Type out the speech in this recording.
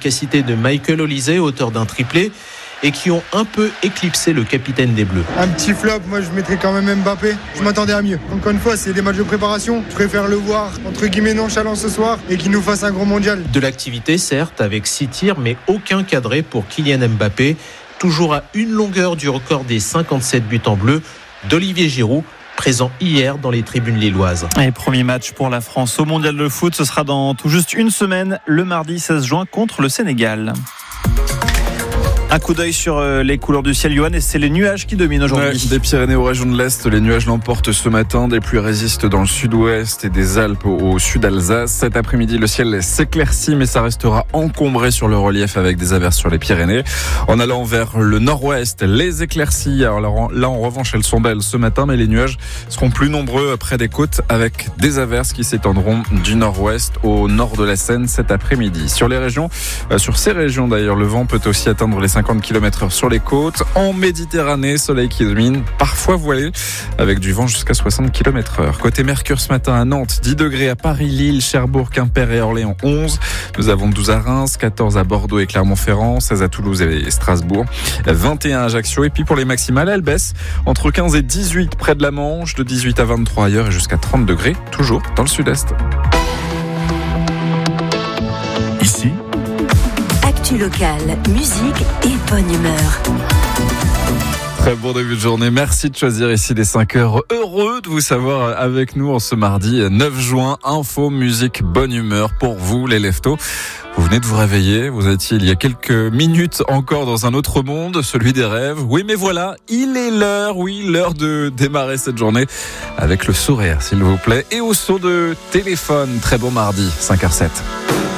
l'efficacité de Michael Olise, auteur d'un triplé, et qui ont un peu éclipsé le capitaine des Bleus. Un petit flop, moi je mettrais quand même Mbappé. Je m'attendais à mieux. Encore une fois, c'est des matchs de préparation. Je préfère le voir entre guillemets nonchalant ce soir et qu'il nous fasse un gros mondial. De l'activité, certes, avec 6 tirs, mais aucun cadré pour Kylian Mbappé. Toujours à une longueur du record des 57 buts en bleu d'Olivier Giroud, présent hier dans les tribunes lilloises. Et premier match pour la France au mondial de foot, ce sera dans tout juste une semaine, le mardi 16 juin contre le Sénégal. Un coup d'œil sur les couleurs du ciel, Johan, et c'est les nuages qui dominent aujourd'hui. Ouais, des Pyrénées aux régions de l'Est, les nuages l'emportent ce matin. Des pluies résistent dans le sud-ouest et des Alpes au sud d'Alsace. Cet après-midi, le ciel s'éclaircit, mais ça restera encombré sur le relief avec des averses sur les Pyrénées. En allant vers le nord-ouest, les éclaircies, alors là en revanche, elles sont belles ce matin, mais les nuages seront plus nombreux près des côtes avec des averses qui s'étendront du nord-ouest au nord de la Seine cet après-midi. Sur ces régions d'ailleurs, le vent peut aussi atteindre les 50 km/h sur les côtes. En Méditerranée, soleil qui domine, parfois voilé, avec du vent jusqu'à 60 km/h. Côté Mercure ce matin à Nantes, 10 degrés à Paris, Lille, Cherbourg, Quimper et Orléans, 11. Nous avons 12 à Reims, 14 à Bordeaux et Clermont-Ferrand, 16 à Toulouse et Strasbourg, 21 à Ajaccio. Et puis pour les maximales, elles baissent entre 15 et 18 près de la Manche, de 18 à 23 ailleurs et jusqu'à 30 degrés, toujours dans le sud-est. Ici, actu locale, musique et bonne humeur. Très bon début de journée. Merci de choisir ici les 5 heures. Heureux de vous savoir avec nous en ce mardi 9 juin. Info, musique, bonne humeur pour vous les leftos. Vous venez de vous réveiller, vous étiez il y a quelques minutes encore dans un autre monde, celui des rêves. Oui, mais voilà, il est l'heure, l'heure de démarrer cette journée avec le sourire, s'il vous plaît. Et au son de téléphone, très bon mardi, 5h07.